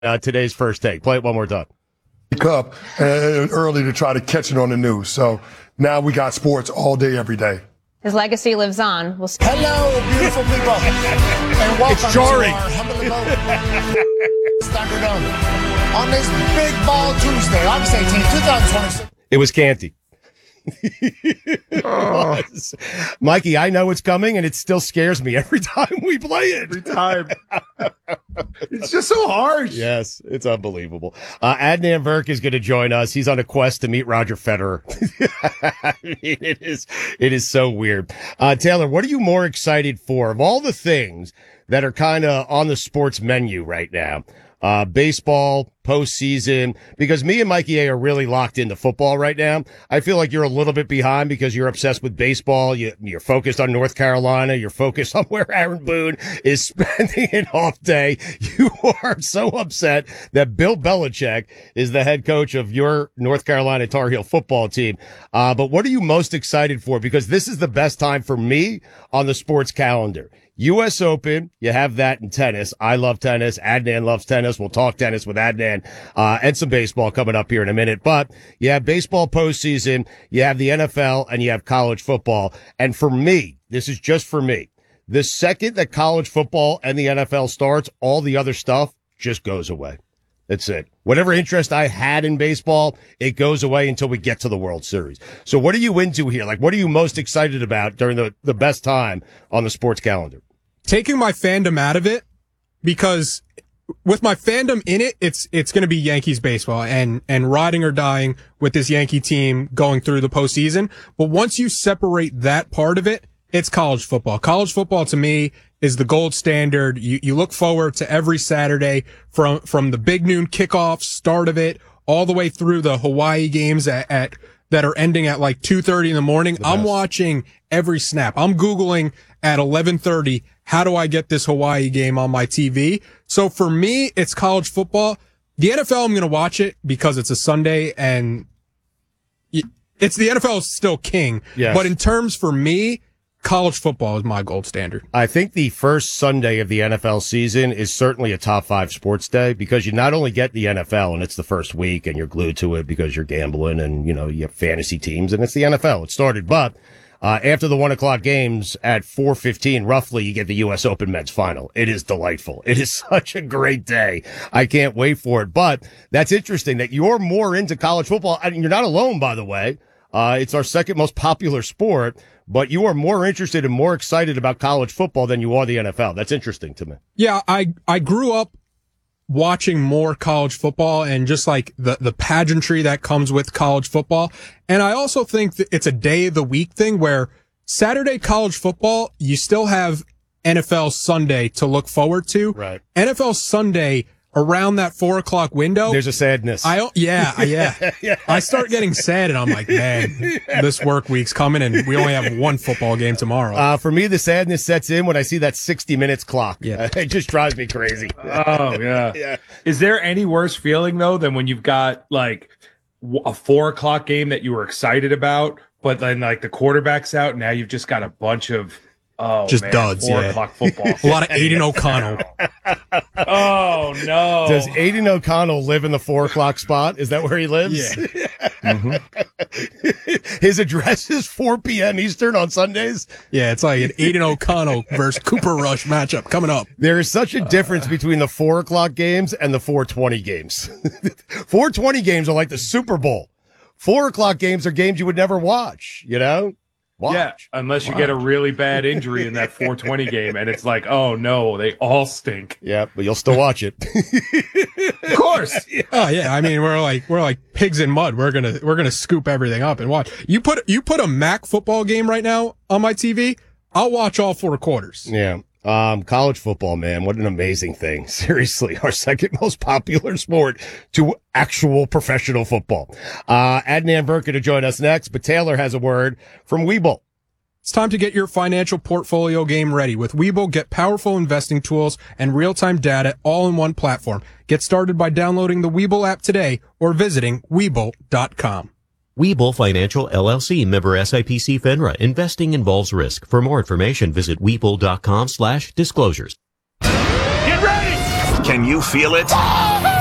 today's first take. Play it one more time. Cup early to try to catch it on the news. So now we got sports all day, every day. His legacy lives on. Hello, beautiful people, and welcome It's jarring. to our Humble Thunderdome on this Big Ball Tuesday, August 18, 2026. It was Canty. Mikey, I know it's coming, and it still scares me every time we play it. Every time. It's just so harsh. Yes, it's unbelievable. Adnan Virk is going to join us. He's on a quest to meet Roger Federer. I mean, it is so weird. Taylor, what are you more excited for of all the things that are kind of on the sports menu right now? Baseball, postseason, because me and Mikey A are really locked into football right now. I feel like you're a little bit behind because you're obsessed with baseball. You're focused on North Carolina. You're focused on where Aaron Boone is spending an off day. You are so upset that Bill Belichick is the head coach of your North Carolina Tar Heel football team. But what are you most excited for? Because this is the best time for me on the sports calendar. U.S. Open, you have that in tennis. I love tennis. Adnan loves tennis. We'll talk tennis with Adnan, and some baseball coming up here in a minute. But you have baseball postseason, you have the NFL, and you have college football. And for me, this is just for me, the second that college football and the NFL starts, all the other stuff just goes away. That's it. Whatever interest I had in baseball, it goes away until we get to the World Series. So what are you into here? Like, what are you most excited about during the best time on the sports calendar? Taking my fandom out of it, because with my fandom in it, it's going to be Yankees baseball and riding or dying with this Yankee team going through the postseason. But once you separate that part of it, it's college football. College football to me is the gold standard. You look forward to every Saturday from the big noon kickoff start of it all the way through the Hawaii games that are ending at like 2:30 in the morning. I'm watching every snap. I'm Googling at 11:30, how do I get this Hawaii game on my TV? So for me, it's college football. The NFL, I'm going to watch it because it's a Sunday and it's the NFL is still king. Yes. But in terms for me, college football is my gold standard. I think the first Sunday of the NFL season is certainly a top 5 sports day because you not only get the NFL and it's the first week and you're glued to it because you're gambling and, you know, you have fantasy teams and it's the NFL. It started, but after the 1 o'clock games at 4:15, roughly, you get the U.S. Open men's final. It is delightful. It is such a great day. I can't wait for it. But that's interesting that you're more into college football. I mean, you're not alone, by the way. It's our second most popular sport, but you are more interested and more excited about college football than you are the NFL. That's interesting to me. Yeah, I grew up watching more college football and just like the pageantry that comes with college football. And I also think that it's a day of the week thing where Saturday college football, you still have NFL Sunday to look forward to. Right. NFL Sunday around that 4 o'clock window. There's a sadness. Yeah. I start getting sad and I'm like, man, this work week's coming and we only have one football game tomorrow. For me, the sadness sets in when I see that 60 minutes clock. Yeah. It just drives me crazy. Oh, yeah. Yeah. Is there any worse feeling, though, than when you've got, like, a 4 o'clock game that you were excited about, but then, like, the quarterback's out, and now you've just got a bunch of just duds, 4 o'clock football. A lot of Aiden O'Connell. Oh, no. Does Aiden O'Connell live in the 4 o'clock spot? Is that where he lives? Yeah. His address is 4 p.m. Eastern on Sundays. Yeah, it's like an Aiden O'Connell versus Cooper Rush matchup coming up. There is such a difference between the 4 o'clock games and the 4:20 games. 4:20 games are like the Super Bowl. 4 o'clock games are games you would never watch, you know? Watch. Yeah, unless you get a really bad injury in that 420 game, and it's like, oh no, they all stink. Yeah, but you'll still watch it. Of course. Oh yeah, I mean we're like pigs in mud. We're gonna scoop everything up and watch. You put a MAC football game right now on my TV, I'll watch all 4 quarters. Yeah. College football, man, what an amazing thing. Seriously, our second most popular sport to actual professional football. Adnan Virk to join us next, but Taylor has a word from Webull. It's time to get your financial portfolio game ready. With Webull, get powerful investing tools and real-time data all in one platform. Get started by downloading the Webull app today or visiting Webull.com. Webull Financial LLC, member SIPC FINRA. Investing involves risk. For more information, visit Webull.com/disclosures. Get ready! Can you feel it?